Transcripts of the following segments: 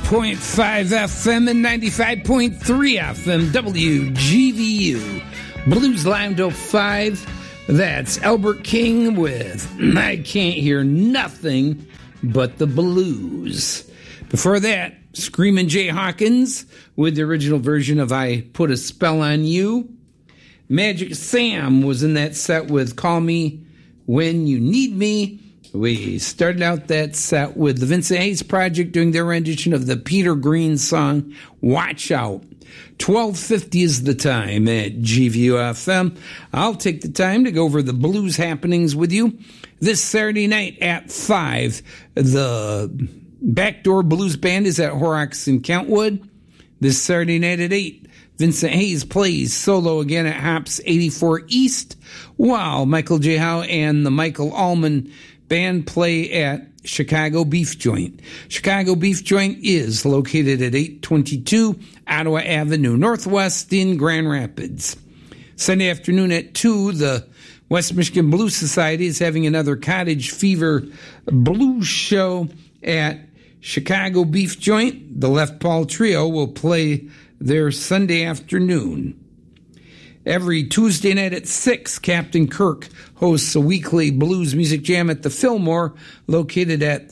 FM and 95.3 FM WGVU. Blues Line till 5. That's Albert King with I Can't Hear Nothing But the Blues. Before that, Screamin' Jay Hawkins with the original version of I Put a Spell on You. Magic Sam was in that set with Call Me When You Need Me. We started out that set with the Vincent Hayes Project doing their rendition of the Peter Green song, Watch Out. 12:50 is the time at GVU-FM. I'll take the time to go over the blues happenings with you. This Saturday night at 5, the Backdoor Blues Band is at Horrocks in Kentwood. This Saturday night at 8, Vincent Hayes plays solo again at Hops 84 East, while Michael J. Howe and the Michael Allman Band play at Chicago Beef Joint. Chicago Beef Joint is located at 822 Ottawa Avenue Northwest in Grand Rapids. Sunday afternoon at 2, the West Michigan Blues Society is having another Cottage Fever blues show at Chicago Beef Joint. The Left Paul Trio will play there Sunday afternoon. Every Tuesday night at 6, Captain Kirk hosts a weekly blues music jam at the Fillmore, located at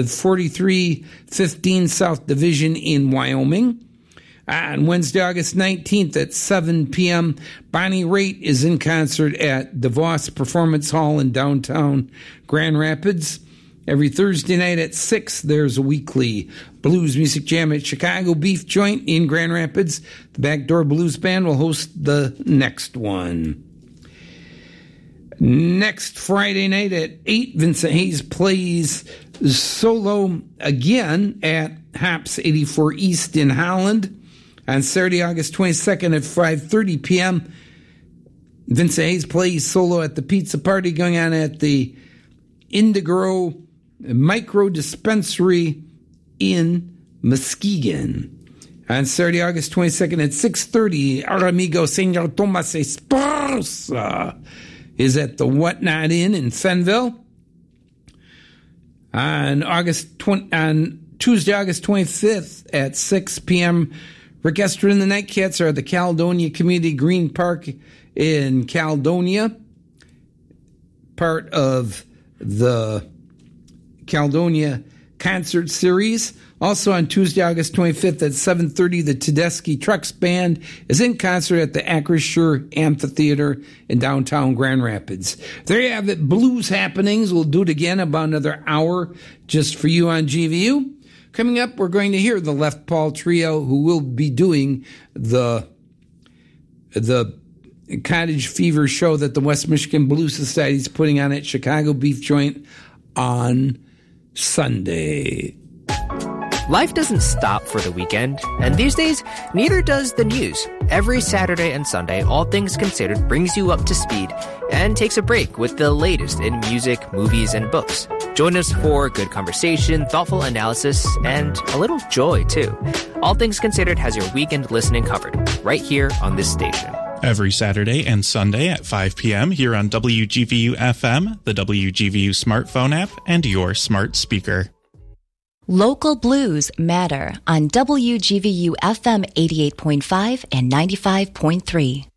4315 South Division in Wyoming. On Wednesday, August 19th at 7 p.m., Bonnie Raitt is in concert at DeVos Performance Hall in downtown Grand Rapids. Every Thursday night at 6, there's a weekly blues music jam at Chicago Beef Joint in Grand Rapids. The Backdoor Blues Band will host the next one. Next Friday night at 8, Vincent Hayes plays solo again at Hops 84 East in Holland. On Saturday, August 22nd at 5:30 p.m., Vincent Hayes plays solo at the Pizza Party going on at the Indigo Micro Dispensary in Muskegon. On Saturday, August 22nd at 6:30, our amigo Senor Tomas Esparza is at the Whatnot Inn in Fenville. On Tuesday, August 25th at 6 p.m., Rick Estrin and the Nightcats are at the Caledonia Community Green Park in Caledonia, part of the Caledonia Concert Series. Also on Tuesday, August 25th at 7:30, the Tedeschi Trucks Band is in concert at the Acrisure Amphitheater in downtown Grand Rapids. There you have it, blues happenings. We'll do it again about another hour just for you on GVU. Coming up, we're going to hear the Left Paul Trio, who will be doing the Cottage Fever show that the West Michigan Blues Society is putting on at Chicago Beef Joint on Sunday. Life doesn't stop for the weekend, and these days, neither does the news. Every Saturday and Sunday, All Things Considered brings you up to speed and takes a break with the latest in music, movies, and books. Join us for good conversation, thoughtful analysis, and a little joy, too. All Things Considered has your weekend listening covered, right here on this station. Every Saturday and Sunday at 5 p.m. here on WGVU-FM, the WGVU smartphone app, and your smart speaker. Local blues matter on WGVU-FM 88.5 and 95.3.